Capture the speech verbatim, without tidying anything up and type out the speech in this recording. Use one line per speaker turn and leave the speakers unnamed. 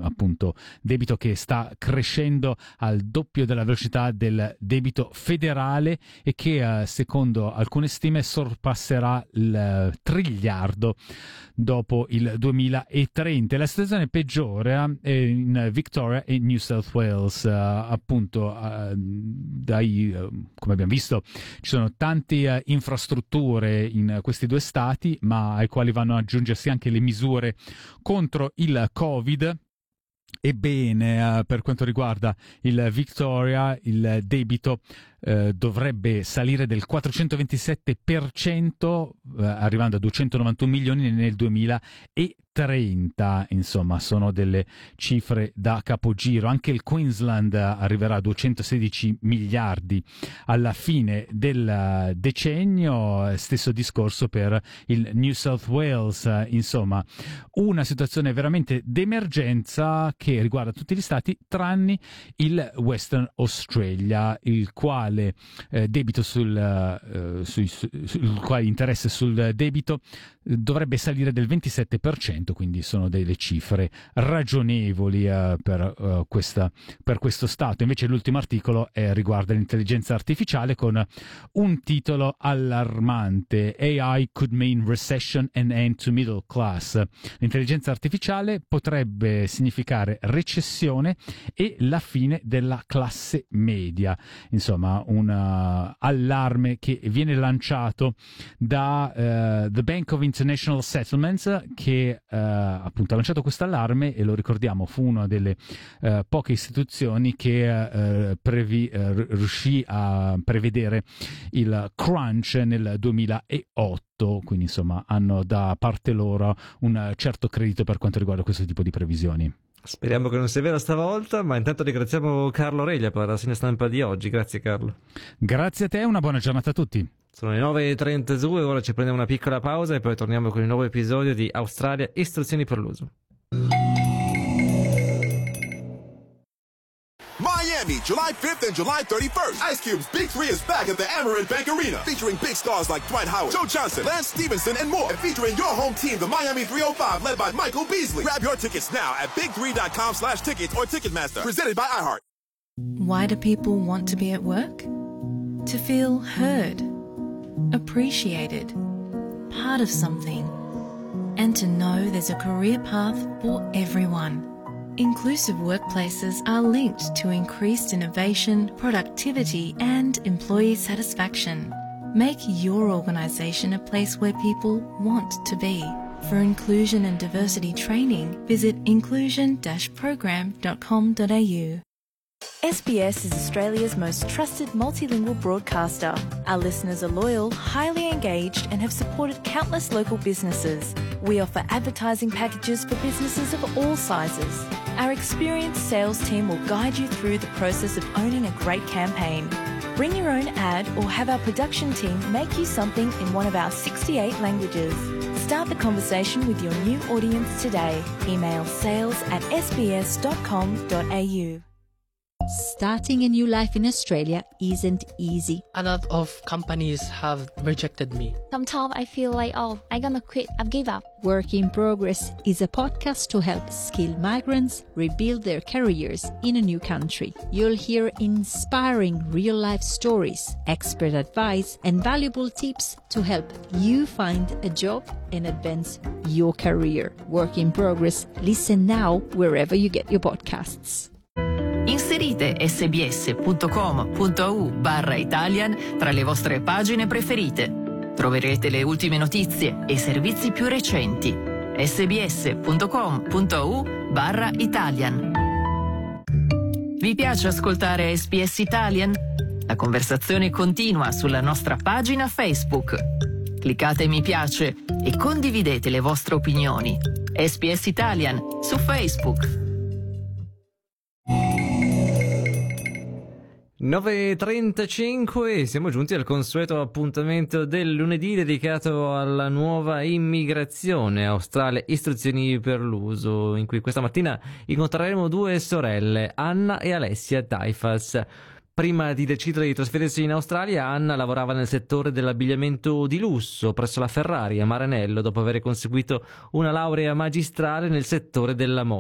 appunto debito che sta crescendo al doppio della velocità del debito federale e che eh, secondo alcune stime sorpasserà il triliardo dopo il duemilatrenta. La situazione peggiore è in Victoria e New South Wales, uh, appunto uh, dai, uh, come abbiamo visto ci sono tante uh, infrastrutture in questi due stati, ma ai quali vanno ad aggiungersi anche le misure contro il Covid. Ebbene, uh, per quanto riguarda il Victoria, il debito uh, dovrebbe salire del quattrocentoventisette per cento, uh, arrivando a duecentonovantuno milioni nel duemilatrenta. Insomma, sono delle cifre da capogiro. Anche il Queensland arriverà a duecentosedici miliardi alla fine del decennio. Stesso discorso per il New South Wales. Insomma, una situazione veramente d'emergenza che riguarda tutti gli stati tranne il Western Australia, il quale eh, debito sul, eh, sui, su, il quale interesse sul debito eh, dovrebbe salire del ventisette per cento, quindi sono delle cifre ragionevoli eh, per, uh, questa, per questo stato. Invece l'ultimo articolo eh, riguarda l'intelligenza artificiale con un titolo allarmante: A I could mean recession and end to middle class. L'intelligenza artificiale potrebbe significare recessione e la fine della classe media. Insomma, un uh, allarme che viene lanciato da uh, The Bank of International Settlements, che uh, appunto ha lanciato questo allarme, e lo ricordiamo fu una delle uh, poche istituzioni che uh, previ, uh, riuscì a prevedere il crunch nel duemilaotto, quindi insomma hanno da parte loro un certo credito per quanto riguarda questo tipo di previsioni.
Speriamo che non sia vero stavolta, ma intanto ringraziamo Carlo Reglia per la rassegna stampa di oggi. Grazie Carlo.
Grazie a te, una buona giornata a tutti.
Sono le nove e trentadue, ora ci prendiamo una piccola pausa e poi torniamo con il nuovo episodio di Australia Istruzioni per l'uso.
Miami, July fifth and July thirty-first. Ice Cube's Big Three is back at the Amerant Bank Arena, featuring big stars like Dwight Howard, Joe Johnson, Lance Stevenson, and more. And featuring your home team, the Miami three oh five, led by Michael Beasley. Grab your tickets now at big three dot com slash tickets or Ticketmaster. Presented by iHeart.
Why do people want to be at work? To feel heard, appreciated, part of something, and to know there's a career path for everyone. Inclusive workplaces are linked to increased innovation, productivity, and employee satisfaction. Make your organisation a place where people want to be. For inclusion and diversity training, visit inclusion dash program dot com dot a u. S B S is Australia's most trusted multilingual broadcaster. Our listeners are loyal, highly engaged, and have supported countless local businesses. We offer advertising packages for businesses of all sizes. Our experienced sales team will guide you through the process of owning a great campaign. Bring your own ad or have our production team make you something in one of our sixty-eight languages. Start the conversation with your new audience today. Email sales at s b s dot com dot a u.
Starting a new life in Australia isn't easy.
A lot of companies have rejected me.
Sometimes I feel like, oh, I'm gonna quit, I've give up.
Work in Progress is a podcast to help skilled migrants rebuild their careers in a new country. You'll hear inspiring real-life stories, expert advice, and valuable tips to help you find a job and advance your career. Work in Progress. Listen now wherever you get your podcasts.
Inserite sbs.com.au barra Italian tra le vostre pagine preferite. Troverete le ultime notizie e servizi più recenti. sbs.com.au barra Italian. Vi piace ascoltare S B S Italian? La conversazione continua sulla nostra pagina Facebook. Cliccate mi piace e condividete le vostre opinioni. S B S Italian su Facebook.
nove e trentacinque, siamo giunti al consueto appuntamento del lunedì dedicato alla nuova immigrazione. Australia Istruzioni per l'uso, in cui questa mattina incontreremo due sorelle, Anna e Alessia Taifas. Prima di decidere di trasferirsi in Australia, Anna lavorava nel settore dell'abbigliamento di lusso presso la Ferrari a Maranello, dopo aver conseguito una laurea magistrale nel settore della moda.